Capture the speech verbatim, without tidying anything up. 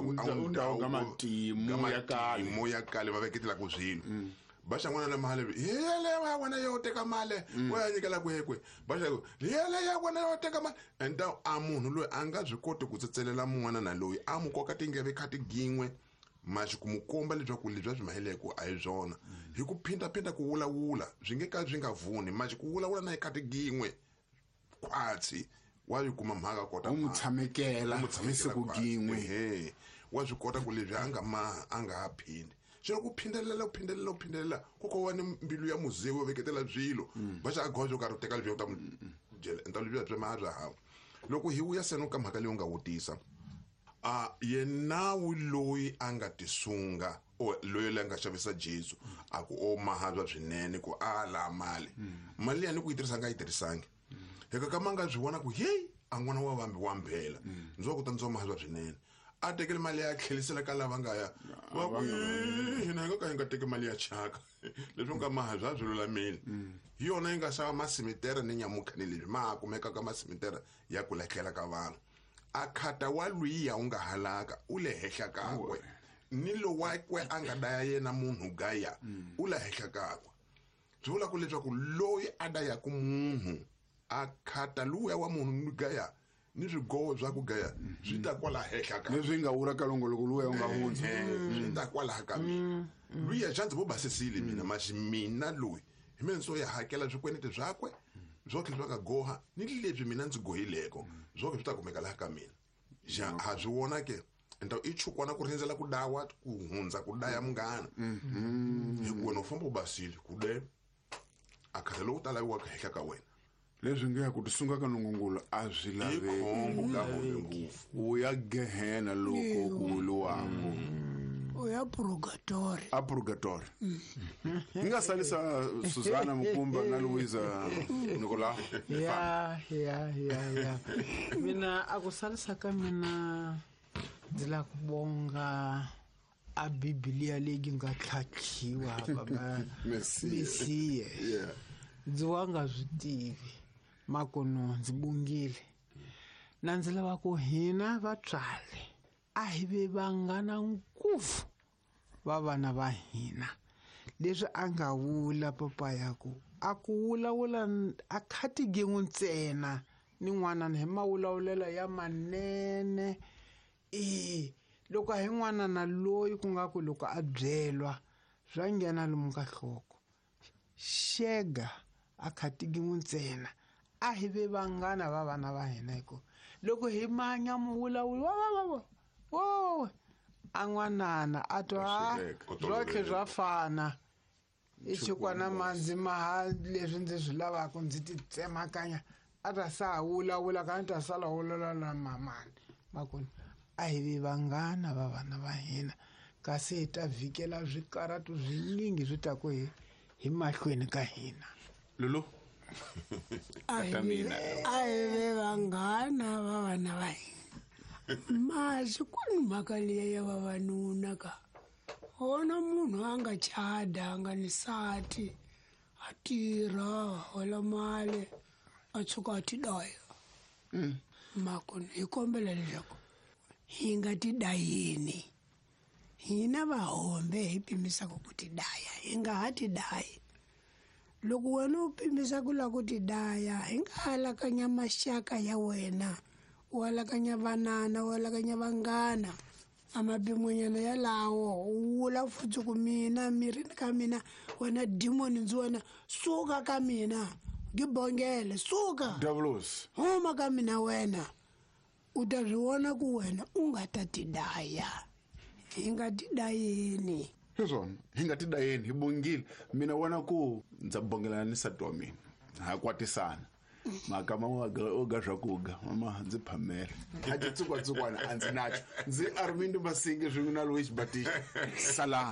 undhawu kamatimu ya kale mo ya kale va veketela ku zwilo ba xan'wana na mali hele ya wena yo teka mali wa ya nyikela kwekwe ba xa hele ya wena yo teka mali enta a munhu loyi a nga byi koti ku tsetselela mun'wana na loyi a mu koka tingeve khati gin'we maxi ku mu komba leswaku lebyi byi mahileko a hi byona hi ku phindaphinda ku wulawula byi nge ka byi nga vuni maxi ku wulawula na hi khati gin'we khwatsi wa yi kuma mhaka kota u mutsamekela masiku gin'we he wa swi kota ku lebyi a nga ma a nga ha phindi xilo ku phindelela ku phindelela ku phindelela koko wa ni mbilu ya muzehe wo veketela zwilo va xa gojo ka ri teka lebyi u ta mu jele enta lebyi bya ma bya hawo loko hi wuya seno ka mhaka leyi nga vutisa a ye nawu loyi a nga tisunga o loyi la nga xavisa Jesu a ku o mahabya swinene ku ala mali mali ya ni ku yi tirhisa nga yi tirhisangi heka ka manga byi vona ku hey a n'wana wa vambi wa mphela ndzo ku ta ndzo mahabya swinene a tekele mali ya tlhelisela ka lava nga ya va ku hina nga ka hi nga teki mali ya chaka leswi nga mahabya byi lulamile hi yona yi nga xava masimitera ni nyamukhani lebyi ma kumeka ka masimitera ya ku lehlela ka vanhu a khata wa luya u nga halaka u le hehla kakwe ni lo wakwe a nga daya yena munhu gaya u le hehla kakwe byi vula ku leswaku loyi a daya ku munhu a khata luya wa munhu gaya ni swigowo bya ku gaya swi ta kwala hehla ka leswi nga wura ka longo loko luya u nga hundzi swi ta kwala ka mina luya janze bo basisile mina mashi mina loyi hi mina so ya hakela swikweneti byakwe byotlhe bya ka goha ni lebyi mina ndzi gohileko byoke byi ta kumeka laha ka mina ja ha byi wona ke enta i chukwana ku rindzela ku dawa ku hundza ku daya munghana hikuva no famba u basile ku de a khata lowu talaviwa ka hehla ka wena leswi nge ya ku tisunga ka nongongulo a swi laveki u ya gehena loko ku vuriwako u ya purgatori a purgatori hi nga salisa Suzana Mukumba na Louisa Nicola ya ya ya ya mina a ku salisa ka mina ndzi la ku bonga a Biblia leyi nga tlhatlhiwa baba Mesiye ndzi wanga swi tivi makono ndzi bungile na ndzi lava ku hina vatswali a hi ve vangana nkufu va vana va hina leswi a nga vula papa yaku a ku wulawula a khati gin'we ntsena ni n'wana hi mawulawulela ya manene eh loko hi n'wana na loyi ku nga ku loko a byelwa swa nghena lomu ka nhloko shega a khati gin'we ntsena a hi ve vangana va vana va hina hiko loko hi manya muwulawuli wa wo a n'wanana a twa byotlhe bya fana i xikwana mandzi maha leswi ndzi swi lavaka ndzi ti tsemakanya a ta sa wulawula ka ni ta sala wulala na mamani makoni a hi ve vangana va vana va hina kasi hi ta vhikela swikaratu swinyingi swi ta ku hi hi mahlweni ka hina Lulu a hi ve vanghana va vana va hina masi ku ni mhaka liya ya vavanuna ka wona munhu a nga chada a nga ni sati a tirha hola mali a tshuka a ti daya makoni hi kombela leswaku hi nga ti dayini hina vahombe hi pimisaka ku ti daya hi nga ha ti dayi loko wena u pimisa ku lava ku ti daya hi nga halakanya maxaka ya wena u halakanya vanana u halakanya vanghana amapimonyana yalawo u vula futhi ku mina mirini ka mina wena demoni ndzi wena suka ka mina ngibongele suka devils huma ka mina wena u ta swi vona ku wena u nga ta ti daya hi nga ti dayeni hiswona hi nga ti dayeni hi bongile mina wona ku ndza bongelana ni nsati wa mina ha kwatisana maka mama o ga swakuga mama ndzi phamela a ti tsukwatsukwana a ndzi nacho ndzi Armindo Masinga swin'we na Louis Batish salam